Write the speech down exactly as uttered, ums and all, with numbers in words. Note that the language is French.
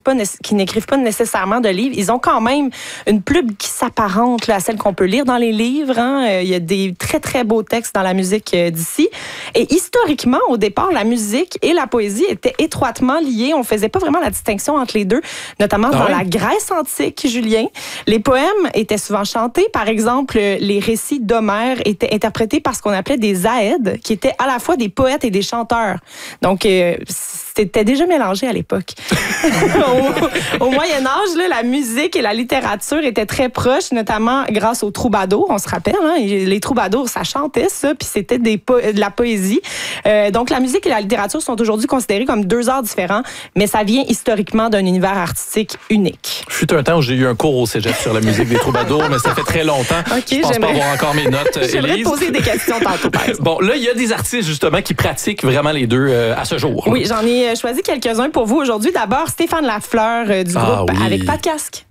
Pas, qui n'écrivent pas nécessairement de livres, ils ont quand même une plume qui s'apparente là, à celle qu'on peut lire dans les livres. Hein. Il y a des très, très beaux textes dans la musique d'ici. Et historiquement, au départ, la musique et la poésie étaient étroitement liées. On faisait pas vraiment la distinction entre les deux, notamment ah dans oui? la Grèce antique, Julien. Les poèmes étaient souvent chantés. Par exemple, les récits d'Homère étaient interprétés par ce qu'on appelait des aèdes, qui étaient à la fois des poètes et des chanteurs. Donc, euh, c'était déjà mélangé à l'époque. au, au Moyen Âge, là, la musique et la littérature étaient très proches, notamment grâce aux troubadours. On se rappelle, hein, les troubadours, ça chantait ça, puis c'était des po- de la poésie. Euh, donc, la musique et la littérature sont aujourd'hui considérées comme deux arts différents, mais ça vient historiquement d'un univers artistique unique. Je fut un temps où j'ai eu un cours au cégep sur la musique des troubadours, mais ça fait très longtemps. Okay, je pense pas avoir encore mes notes, Élise. J'aimerais te poser des questions tantôt, par exemple. Bon, là, il y a des artistes, justement, qui pratiquent vraiment les deux euh, à ce jour. Oui, j'en ai choisi quelques-uns pour vous aujourd'hui. D'abord, Stéphane Lafleur euh, du ah, groupe oui. Avec Pas de casque.